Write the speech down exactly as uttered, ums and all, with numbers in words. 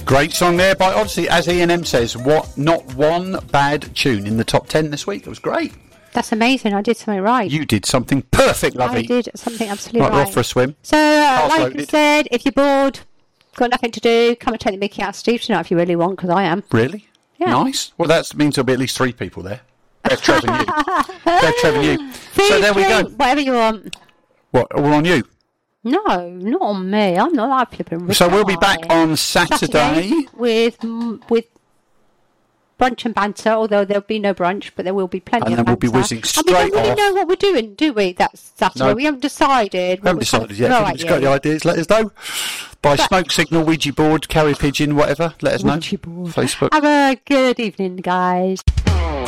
Great song there by Odyssey. As E and M says, what? Not one bad tune in the top ten this week. It was great. That's amazing. I did something right. You did something perfect, lovely. I did something absolutely right. right. We're off for a swim. So, uh, Half like loaded. I said, if you're bored, got nothing to do, come and take the mickey out of Steve tonight if you really want, because I am. Really? Yeah. Nice. Well, that means there'll be at least three people there. Bev, Trev and you. Bev, Trev and you. Food, So there we drink, go. Whatever you want. What, all on you? No, not on me. I'm not that flipping. So we'll be back on Saturday. with with brunch and banter, although there'll be no brunch, but there will be plenty And of then we'll banter. be whizzing And straight we don't really off. know what we're doing, do we? That's Saturday. No. We haven't decided. We haven't decided yet. Right, If you've got yeah. any ideas, let us know. By But- smoke signal, Ouija board, carrier pigeon, whatever, let us know. Ouija board. Facebook. Have a good evening, guys.